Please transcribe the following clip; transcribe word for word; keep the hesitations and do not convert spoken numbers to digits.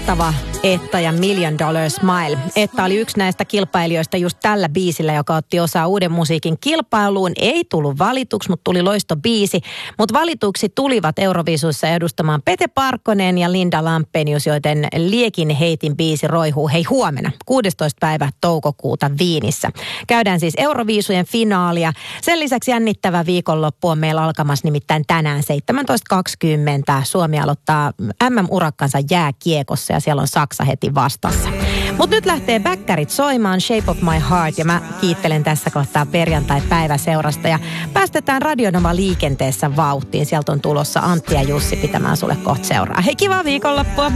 mahtava Etta ja Million Dollar Smile. Etta oli yksi näistä kilpailijoista just tällä biisillä, joka otti osaa uuden musiikin kilpailuun. Ei tullut valituksi, mutta tuli loistobiisi. Mutta valituksi tulivat Euroviisuissa edustamaan Pete Parkkonen ja Linda Lampenius, joten Liekin heitin biisi roihuu hei huomenna, kuudestoista päivä toukokuuta Viinissä. Käydään siis Euroviisujen finaalia. Sen lisäksi jännittävä viikonloppu on meillä alkamassa nimittäin tänään seitsemäntoista kaksikymmentä. Suomi aloittaa M M-urakkansa jääkiekossa ja siellä on Saksa heti vastassa. Mutta nyt lähtee bäkkärit soimaan Shape of My Heart ja mä kiittelen tässä kohtaa perjantai-päiväseurasta ja päästetään Radionova liikenteessä vauhtiin. Sieltä on tulossa Antti ja Jussi pitämään sulle kohta seuraa. Hei, kivaa viikonloppua!